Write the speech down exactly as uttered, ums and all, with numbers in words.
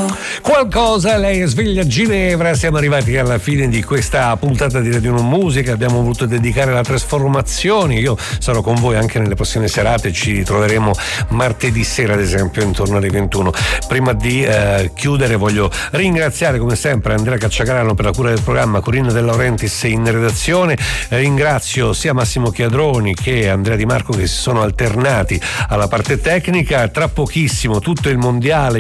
Qualcosa, lei è sveglia a Ginevra. Siamo arrivati alla fine di questa puntata di Radio uno Musica. Abbiamo voluto dedicare alla trasformazione. Io sarò con voi anche nelle prossime serate. Ci ritroveremo martedì sera, ad esempio, intorno alle ventuno. Prima di eh, chiudere, voglio ringraziare come sempre Andrea Cacciagrano per la cura del programma, Corinna De Laurentiis in redazione. Eh, ringrazio sia Massimo Chiadroni che Andrea Di Marco, che si sono alternati alla parte tecnica. Tra pochissimo tutto il mondiale